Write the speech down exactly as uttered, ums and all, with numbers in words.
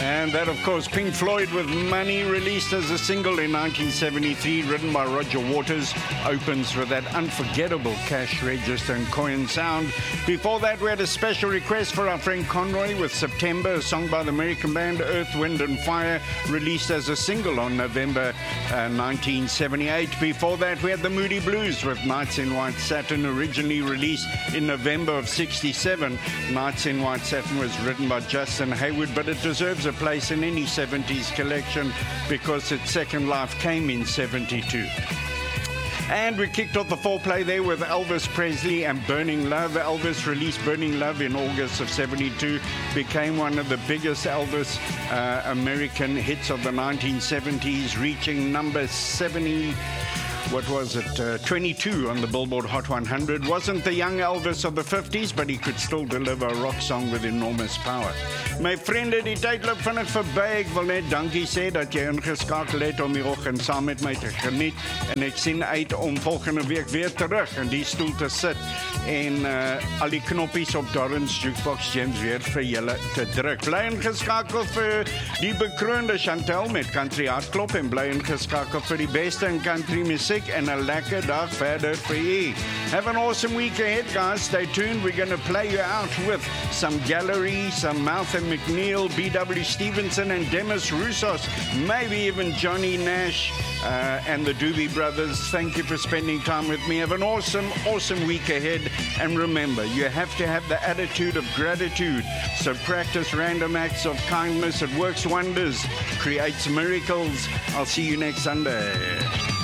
And that, of course, Pink Floyd with Money, released as a single in nineteen seventy-three, written by Roger Waters, opens with that unforgettable cash register and coin sound. Before that, we had a special request for our friend Conroy with September, a song by the American band Earth, Wind and Fire, released as a single on November uh, nineteen seventy-eight. Before that, we had the Moody Blues with Nights in White Satin, originally released in November of sixty-seven. Nights in White Satin was written by Justin Hayward, but it deserves a place in any seventies collection because its second life came in seventy-two. And we kicked off the foreplay there with Elvis Presley and Burning Love. Elvis released Burning Love in August of seventy-two, became one of the biggest Elvis uh, American hits of the nineteen seventies, reaching number seventy. What was it, uh, twenty-two on the Billboard Hot one hundred. Wasn't the young Elvis of the fifties, but he could still deliver a rock song with enormous power. My vriende, die tyd loop vinnig verby. Ek wil net dankie sê dat jy ingeskakel het om die oggend saam met my te geniet. En ek sien uit om volgende week weer terug in die stoel te sit en uh, al die knoppies op Darren's Jukebox Gems weer vir julle te druk. Bly ingeskakel vir die bekroonde Chantel met Country Hartklop en bly ingeskakel vir die beste in country music en 'n lekker dag verder vir u. Have an awesome week ahead, guys. Stay tuned. We're going to play you out with some Gallery, some Martha McNeil, B W Stevenson and Demis Roussos, maybe even Johnny Nash uh, and the Doobie Brothers. Thank you for spending time with me. Have an awesome, awesome week ahead. And remember, you have to have the attitude of gratitude. So practice random acts of kindness. It works wonders, creates miracles. I'll see you next Sunday.